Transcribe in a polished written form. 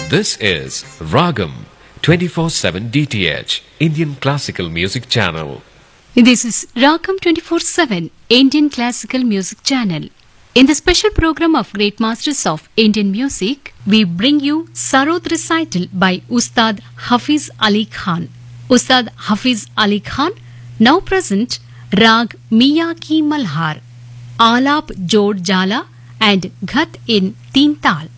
This is Ragam 24/7 DTH Indian Classical Music Channel. This is Ragam 24/7 Indian Classical Music Channel. In the special program of Great Masters of Indian Music, we bring you Sarod recital by Ustad Hafiz Ali Khan. Ustad Hafiz Ali Khan now present Rag Miya Ki Malhar, Alap Jod Jala and Ghat in Teen Tal.